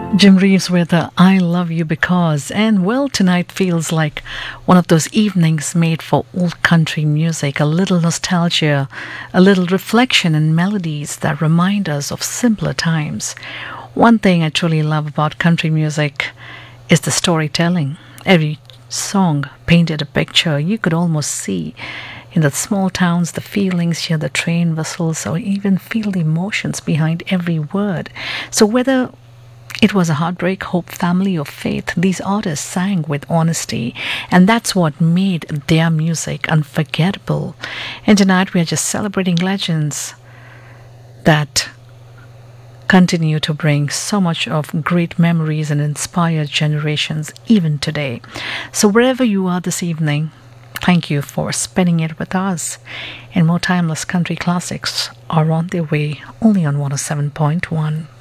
Jim Reeves with I Love You Because. And well, tonight feels like one of those evenings made for old country music, a little nostalgia, a little reflection and melodies that remind us of simpler times. One thing I truly love about country music is the storytelling. Every song painted a picture you could almost see. In the small towns, the feelings, hear the train whistles, or even feel the emotions behind every word. So whether it was a heartbreak, hope, family, or faith, these artists sang with honesty, and that's what made their music unforgettable. And tonight we are just celebrating legends that continue to bring so much of great memories and inspire generations even today. So wherever you are this evening, thank you for spending it with us. And more timeless country classics are on their way only on 107.1.